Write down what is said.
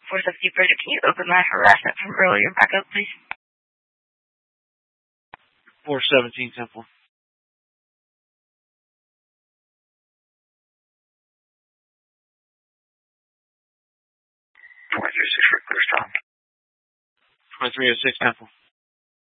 470 Bridget, can you open that harassment from earlier back up, please? 417 Temple. 2306 for clear stop. 2306 Temple.